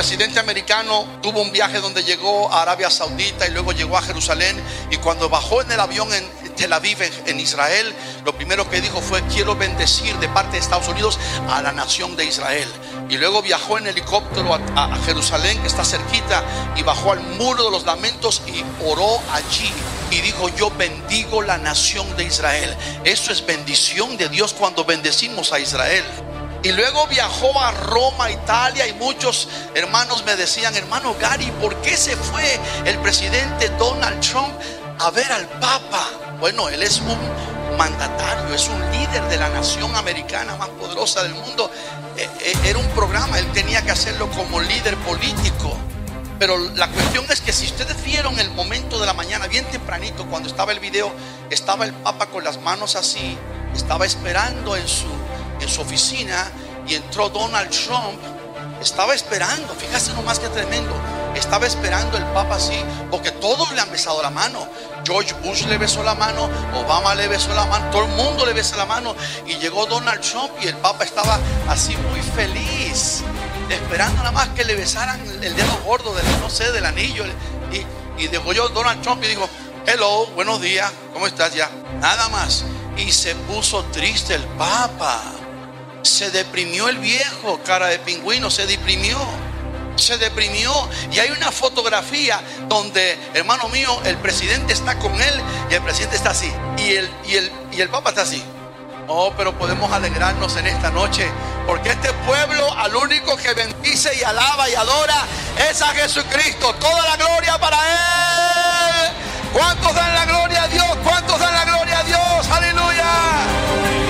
presidente americano tuvo un viaje donde llegó a Arabia Saudita y luego llegó a Jerusalén, y cuando bajó en el avión en Tel Aviv, en Israel, lo primero que dijo fue: quiero bendecir de parte de Estados Unidos a la nación de Israel. Y luego viajó en helicóptero a Jerusalén, que está cerquita, y bajó al muro de los lamentos y oró allí y dijo: yo bendigo la nación de Israel. Eso es bendición de Dios cuando bendecimos a Israel. Y luego viajó a Roma, Italia, y muchos hermanos me decían: hermano Gary, ¿por qué se fue el presidente Donald Trump a ver al Papa? Bueno, él es un mandatario, es un líder de la nación americana más poderosa del mundo. Era un programa, él tenía que hacerlo como líder político. Pero la cuestión es que si ustedes vieron el momento de la mañana, bien tempranito, cuando estaba el video, estaba el Papa con las manos así, estaba esperando en su oficina, y entró Donald Trump. Estaba esperando, fíjate nomás qué tremendo. Estaba esperando el Papa así, porque todos le han besado la mano. George Bush le besó la mano, Obama le besó la mano, todo el mundo le besa la mano. Y llegó Donald Trump y el Papa estaba así muy feliz, esperando nada más que le besaran el dedo gordo del, no sé, del anillo. Y dejó yo Donald Trump y dijo: hello, buenos días, ¿cómo estás? Ya, nada más. Y se puso triste el Papa. Se deprimió el viejo, cara de pingüino, se deprimió. Y hay una fotografía donde, hermano mío, el presidente está con él y el presidente está así, y el Papa está así. Oh, pero podemos alegrarnos en esta noche, porque este pueblo al único que bendice y alaba y adora es a Jesucristo. Toda la gloria para Él. ¿Cuántos dan la gloria a Dios? ¿Cuántos dan la gloria a Dios? Aleluya.